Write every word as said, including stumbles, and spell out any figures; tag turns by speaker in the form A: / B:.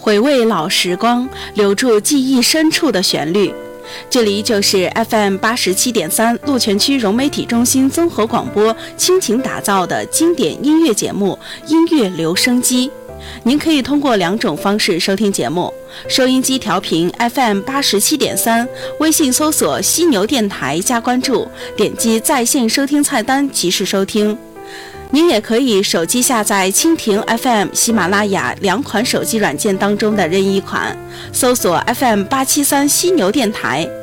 A: 回味老时光，留住记忆深处的旋律。这里就是 F M 八十七点三鹿泉区融媒体中心综合广播倾情打造的经典音乐节目《音乐留声机》。您可以通过两种方式收听节目：收音机调频 F M 八十七点三，微信搜索犀牛电台加关注，点击在线收听菜单即时收听。您也可以手机下载蜻蜓 F M、喜马拉雅两款手机软件当中的任意款，搜索 F M 八七三犀牛电台，